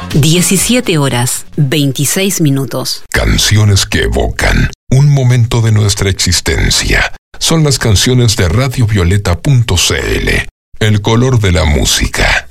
17 horas, 26 minutos. Canciones que evocan un momento de nuestra existencia. Son las canciones de radiovioleta.cl, el color de la música.